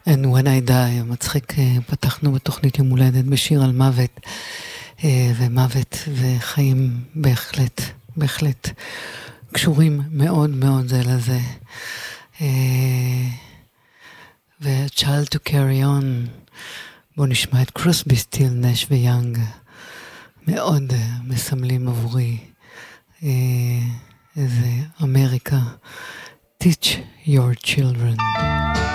And When I Die, מצחיק, פתחנו בתוכנית יום הולדת בשיר על מוות, ומוות וחיים בהחלט, בהחלט קשורים מאוד מאוד זה לזה. ו-Child to Carry On, בואו נשמע את קרוסבי, סטיל, נש ויאנג, מאוד מסמלים עבורי איזה אמריקה. Teach your children.